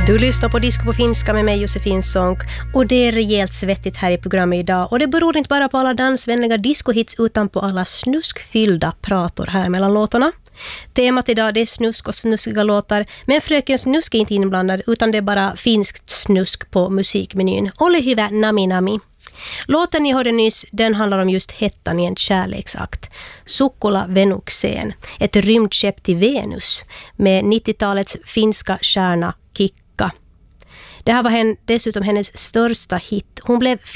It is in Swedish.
Du lyssnar på Disco på finska med mig Josefin Sonck och det är rejält svettigt här i programmet idag och det beror inte bara på alla dansvänliga discohits utan på alla snuskfyllda prator här mellan låtarna. Temat idag det är snusk och snuskiga låtar, men fröken Snusk är inte inblandad utan det är bara finskt snusk på musikmenyn. Ole hyvä nami nami. Låten ni hörde nyss, den handlar om just hettan i en kärleksakt. Sukkula Venukseen, ett rymdskepp till Venus med 90-talets finska stjärna Kikka. Det här var dessutom hennes största hit. Hon blev